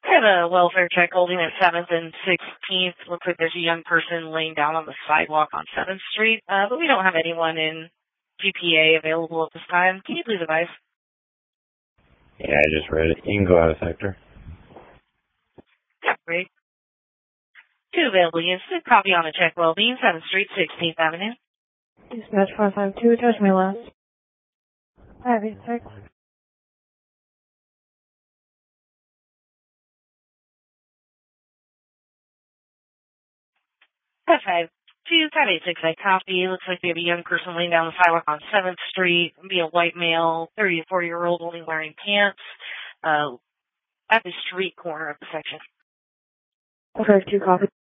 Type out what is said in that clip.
I have a welfare check holding at 7th and 16th. Looks like there's a young person laying down on the sidewalk on 7th Street, but we don't have anyone in GPA available at this time. Can you please advise? Yeah, I just read it. You can go out of sector. Yeah, great. 2 available units. Copy on a check well-being, 7th Street, 16th Avenue. Dispatch 552, touch me last. 586. F5. 586, I copy. Looks like we have a young person laying down the sidewalk on 7th Street. Be a white male, 30 to 40-year-old, only wearing pants, at the street corner of the section. Okay, 2 copy.